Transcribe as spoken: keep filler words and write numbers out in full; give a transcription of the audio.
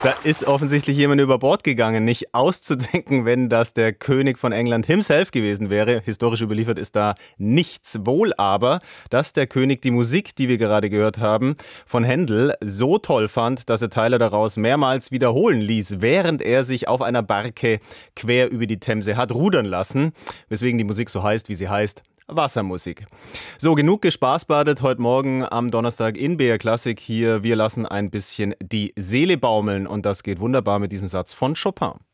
Da ist offensichtlich jemand über Bord gegangen. Nicht auszudenken, wenn das der König von England himself gewesen wäre. Historisch überliefert ist da nichts. Wohl aber, dass der König die Musik, die wir gerade gehört haben, von Händel so toll fand, dass er Teile daraus mehrmals wiederholen ließ, während er sich auf einer Barke quer über die Themse hat rudern lassen. Weswegen die Musik so heißt, wie sie heißt. Wassermusik. So, genug gespaßbadet heute Morgen am Donnerstag in B R Klassik hier. Wir lassen ein bisschen die Seele baumeln und das geht wunderbar mit diesem Satz von Chopin.